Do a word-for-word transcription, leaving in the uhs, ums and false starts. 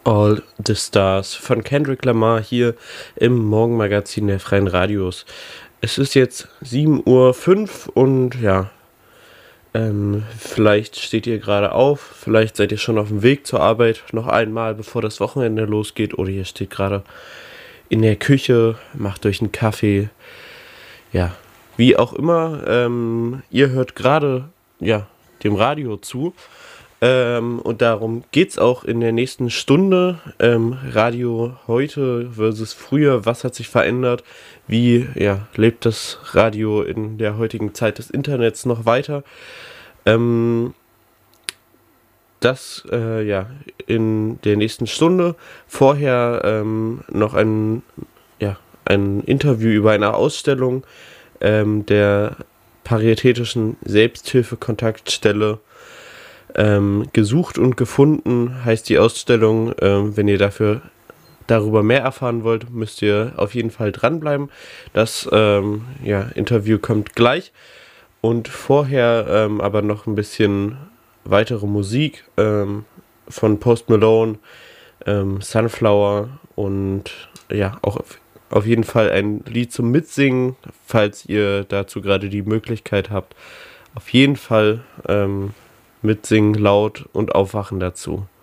All the Stars von Kendrick Lamar hier im Morgenmagazin der Freien Radios. Es ist jetzt sieben Uhr fünf und ja, ähm, vielleicht steht ihr gerade auf, vielleicht seid ihr schon auf dem Weg zur Arbeit, noch einmal bevor das Wochenende losgeht, oder ihr steht gerade in der Küche, macht euch einen Kaffee, ja, wie auch immer, ähm, ihr hört gerade, ja, dem Radio zu. Ähm, und darum geht's auch in der nächsten Stunde. Ähm, Radio heute versus früher. Was hat sich verändert? Wie ja, lebt das Radio in der heutigen Zeit des Internets noch weiter? Ähm, das äh, ja in der nächsten Stunde. Vorher ähm, noch ein, ja, ein Interview über eine Ausstellung ähm, der Paritätischen Selbsthilfekontaktstelle. Ähm, gesucht und gefunden heißt die Ausstellung. Ähm, wenn ihr dafür darüber mehr erfahren wollt, müsst ihr auf jeden Fall dranbleiben. Das ähm, ja, Interview kommt gleich. Und vorher ähm, aber noch ein bisschen weitere Musik ähm, von Post Malone, ähm, Sunflower und ja, auch auf, auf jeden Fall ein Lied zum Mitsingen, falls ihr dazu gerade die Möglichkeit habt. Auf jeden Fall ähm, mitsingen, laut und aufwachen dazu.